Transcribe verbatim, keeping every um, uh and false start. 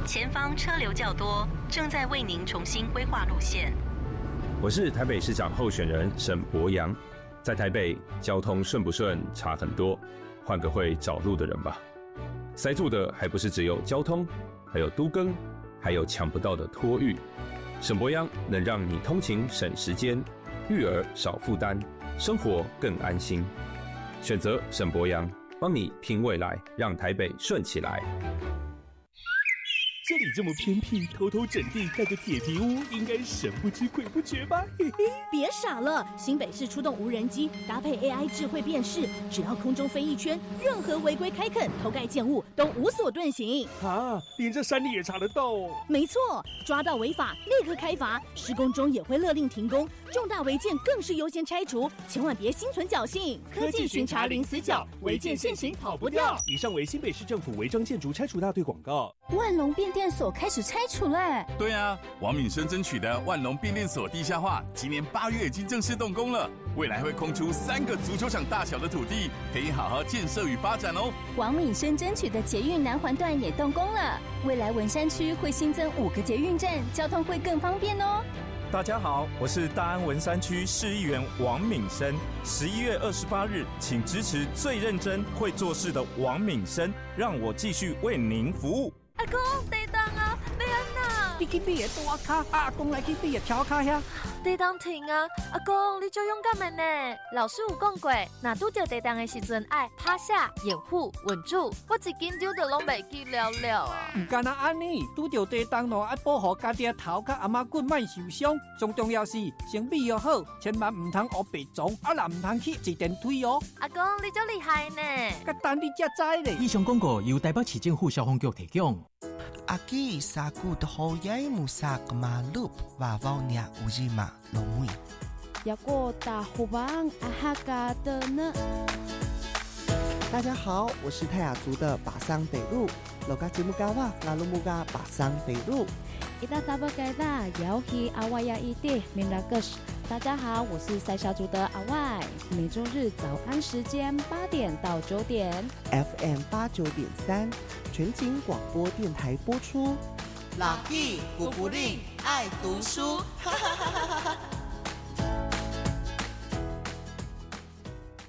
前方车流较多，正在为您重新规划路线。 我是台北市长候选人沈伯洋，在台北交通顺不顺差很多，换个会找路的人吧。塞住的还不是只有交通，还有都更，还有抢不到的托育。沈伯洋能让你通勤省时间，育儿少负担，生活更安心。选择沈伯洋，帮你拼未来，让台北顺起来。 这里这么偏僻，偷偷整地盖个铁皮屋，应该神不知鬼不觉吧？嘿嘿， 别傻了，新北市出动无人机，搭配 A I 智慧辨识，只要空中飞一圈，任何违规开垦、偷盖建物都无所遁形。 啊，连这山里也查得到哦？ 没错，抓到违法立刻开罚，施工中也会勒令停工，重大违建更是优先拆除，千万别心存侥幸。科技巡查零死角，违建现行跑不掉。 以上为新北市政府违章建筑拆除大队广告。 万隆变电所开始拆除嘞！ 对啊，王敏生争取的万隆变电所地下化，今年八月已经正式动工了，未来会空出三个足球场大小的土地，可以好好建设与发展哦。 王敏生争取的捷运南环段也动工了，未来文山区会新增五个捷运站，交通会更方便哦。 大家好，我是大安文山区市议员王敏生。十一月二十八日，请支持最认真会做事的王敏生，让我继续为您服务。 阿公，地动啊，要安那？ 你去比个大卡，阿公来去比个跳卡呀。 地动停啊！阿公，你就勇敢的呢。老师有讲过，若拄着地动的时阵，爱趴下、掩护、稳住。我一紧张就拢袂记了了啊！ 唔干那安尼，拄着地动咯，爱保护家己头甲阿妈骨莫受伤。最重要是先备要好，千万唔通学白撞，啊啦唔通去坐电梯哦。 阿公，你真厉害呢！ 甲等你才知咧。 以上广告由台北市政府消防局提供。 Aki saku dohoyai musak malup wawawnya ujima lomui. Yako tahubang ahaga的呢？ 大家好，我是泰雅族的巴桑北路。Loga Jimugawa Ngalumuga 巴桑北路。 Ita sabagaida Yaohi Awaya Ide Minagus。大家好，我是塞夏族的阿外。每周日早安时间八点到九点 ，F M 八九点三。全景广播电台播出。 老弟，古古令爱读书，哈哈哈哈哈。